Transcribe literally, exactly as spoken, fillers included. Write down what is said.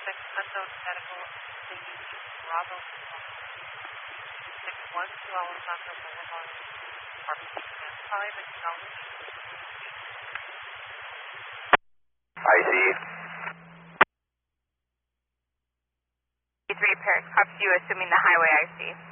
six unknown medical agency Bravo six one two Alessandro Boulevard, apartment stand five, acknowledge. I see. three Paris, copy you, assuming the highway I C.